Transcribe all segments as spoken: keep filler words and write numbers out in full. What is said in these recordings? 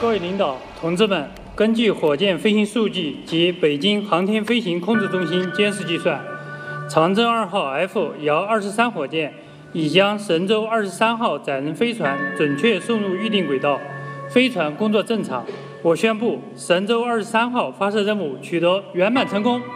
各位领导、同志们，根据火箭飞行数据及北京航天飞行控制中心监视计算，长征二号 F 遥二十三火箭已将神舟二十三号载人飞船准确送入预定轨道，飞船工作正常。我宣布，神舟二十三号发射任务取得圆满成功。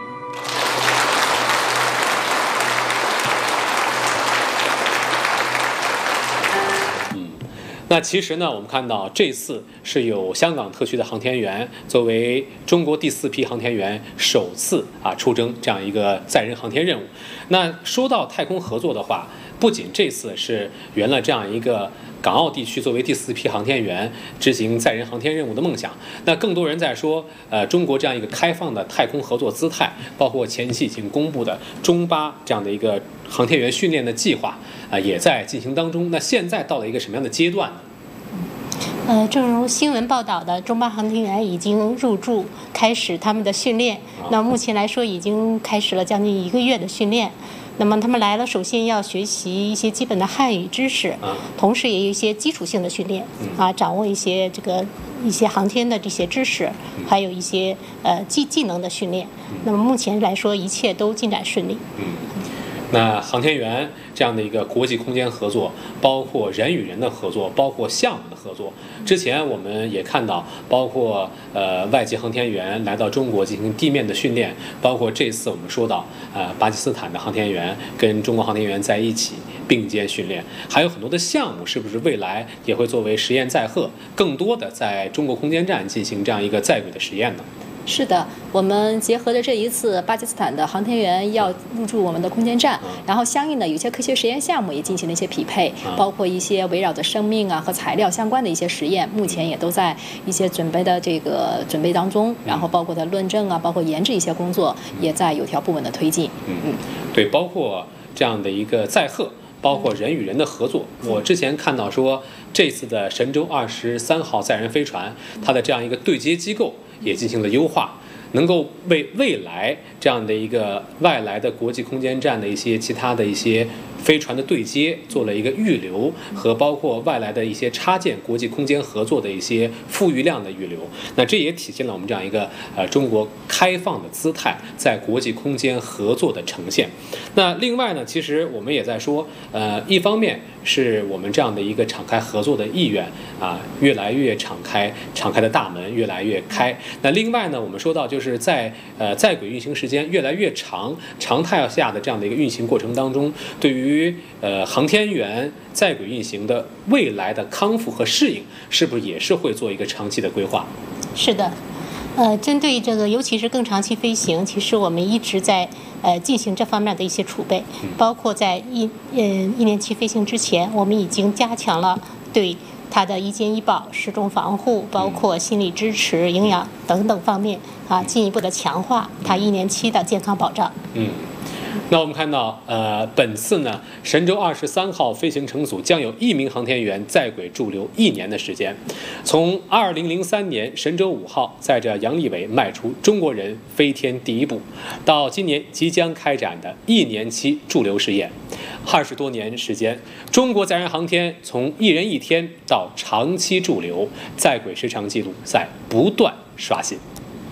那其实呢，我们看到这次是有香港特区的航天员作为中国第四批航天员首次啊出征这样一个载人航天任务。那说到太空合作的话，不仅这次是圆了这样一个港澳地区作为第四批航天员执行载人航天任务的梦想，那更多人在说，呃，中国这样一个开放的太空合作姿态，包括前期已经公布的中巴这样的一个航天员训练的计划，啊、呃，也在进行当中。那现在到了一个什么样的阶段呢？ 呃，正如新闻报道的，中巴航天员已经入驻，开始他们的训练。那目前来说，已经开始了将近一个月的训练。那么他们来了，首先要学习一些基本的汉语知识，同时也有一些基础性的训练啊，掌握一些这个一些航天的这些知识，还有一些呃技技能的训练。那么目前来说，一切都进展顺利。 那航天员这样的一个国际空间合作，包括人与人的合作，包括项目的合作。之前我们也看到，包括呃外籍航天员来到中国进行地面的训练，包括这次我们说到呃巴基斯坦的航天员跟中国航天员在一起并肩训练，还有很多的项目，是不是未来也会作为实验载荷，更多的在中国空间站进行这样一个在轨的实验呢？ 是的，我们结合着这一次巴基斯坦的航天员要入驻我们的空间站，然后相应的有些科学实验项目也进行了一些匹配，包括一些围绕着生命啊和材料相关的一些实验，目前也都在一些准备的这个准备当中，然后包括的论证啊，包括研制一些工作也在有条不紊的推进。 嗯嗯，对，包括这样的一个载荷。包括人与人的合作，我之前看到说，这次的神舟二十三号载人飞船，它的这样一个对接机构也进行了优化，能够为未来这样的一个外来的国际空间站的一些其他的一些飞船的对接做了一个预留，和包括外来的一些插件国际空间合作的一些富余量的预留。那这也体现了我们这样一个呃中国开放的姿态在国际空间合作的呈现。那另外呢，其实我们也在说，呃，一方面是我们这样的一个敞开合作的意愿啊，越来越敞开，敞开的大门越来越开。那另外呢，我们说到就是在呃在轨运行时间越来越长，常态下的这样的一个运行过程当中，对于呃航天员在轨运行的未来的康复和适应，是不是也是会做一个长期的规划？ 是的。呃，针对这个，尤其是更长期飞行，其实我们一直在呃进行这方面的一些储备，包括在一呃一年期飞行之前，我们已经加强了对它的一肩医保、失重防护，包括心理支持、营养等等方面啊，进一步的强化它一年期的健康保障。 嗯。那我们看到，呃，本次呢，神舟二十三号飞行乘组将有一名航天员在轨驻留一年的时间。从二零零三年神舟五号载着杨利伟迈出中国人飞天第一步，到今年即将开展的一年期驻留试验，二十多年时间，中国载人航天从一人一天到长期驻留，在轨时长记录在不断刷新。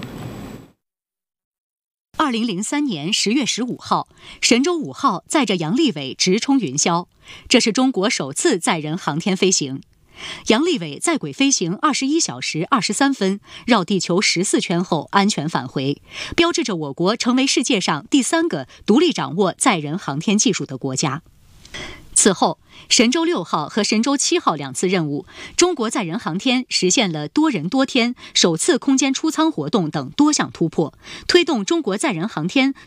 二零零三年十月十五号，神舟五号载着杨利伟直冲云霄，这是中国首次载人航天飞行。杨利伟在轨飞行二十一小时二十三分，绕地球十四圈后安全返回，标志着我国成为世界上第三个独立掌握载人航天技术的国家。此后，神舟六号和神舟七号两次任务，中国载人航天实现了多人多天、首次空间出舱活动等多项突破，推动中国载人航天